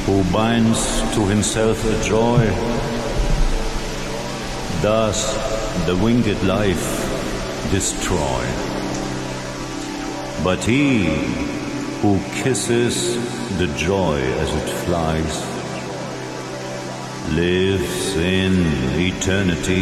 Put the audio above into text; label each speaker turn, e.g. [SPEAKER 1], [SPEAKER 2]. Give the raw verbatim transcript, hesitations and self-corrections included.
[SPEAKER 1] who binds to himself a joy, does the winged life destroy. But he who kisses the joy as it flies lives in eternity.